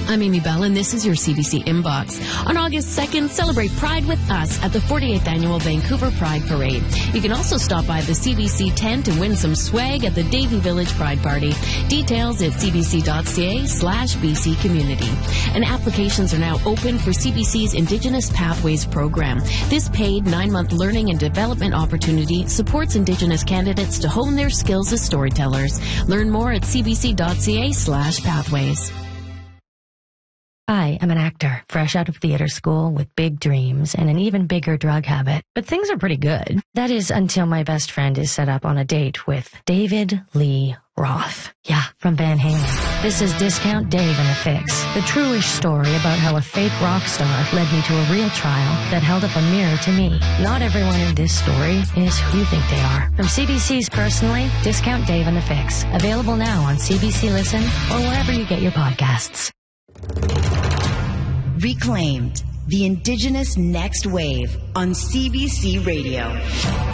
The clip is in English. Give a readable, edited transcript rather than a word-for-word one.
I'm Amy Bell, and this is your CBC Inbox. On August 2nd, celebrate Pride with us at the 48th Annual Vancouver Pride Parade. You can also stop by the CBC tent and win some swag at the Davie Village Pride Party. Details at cbc.ca/BC Community. And applications are now open for CBC's Indigenous Pathways program. This paid 9-month learning and development opportunity supports Indigenous candidates to hone their skills as storytellers. Learn more at cbc.ca/pathways. I am an actor, fresh out of theater school with big dreams and an even bigger drug habit. But things are pretty good. That is until my best friend is set up on a date with David Lee Roth. Yeah, from Van Halen. This is Discount Dave and the Fix, the true-ish story about how a fake rock star led me to a real trial that held up a mirror to me. Not everyone in this story is who you think they are. From CBC's Personally, Discount Dave and the Fix. Available now on CBC Listen or wherever you get your podcasts. Reclaimed, the Indigenous Next Wave on CBC Radio.